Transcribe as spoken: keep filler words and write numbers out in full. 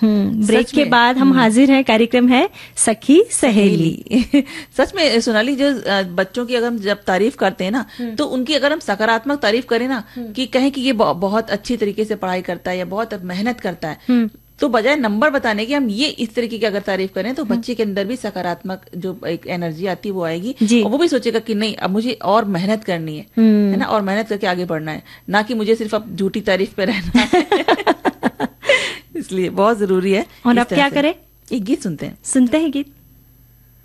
हम्म break के बाद हम हाजिर हैं। कार्यक्रम है सखी सहेली। सच में सोनाली, जो बच्चों की अगर हम जब तारीफ करते हैं ना, तो उनकी अगर हम सकारात्मक तारीफ करें ना, कि कहें कि ये बहुत अच्छी तरीके से पढ़ाई करता है या बहुत मेहनत करता है, तो बजाय नंबर बताने की हम ये इस तरीके की अगर तारीफ करें, तो बच्चे के अंदर भी सकारात्मक जो एक एनर्जी आती है वो आएगी, और वो भी सोचेगा कि नहीं, अब मुझे और मेहनत करनी है, है ना, और मेहनत करके आगे बढ़ना है, ना कि मुझे सिर्फ अब झूठी तारीफ पे रहना है। इसलिए बहुत जरूरी है। और अब क्या करें? एक गीत सुनते हैं सुनते हैं गीत।